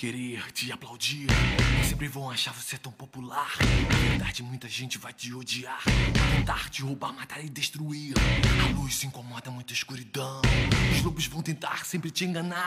querer te aplaudir. Nem sempre vão achar você tão popular. Na verdade, muita gente vai te odiar. Vai tentar te roubar, matar e destruir. A luz incomoda muita escuridão. Os lobos vão tentar sempre te enganar.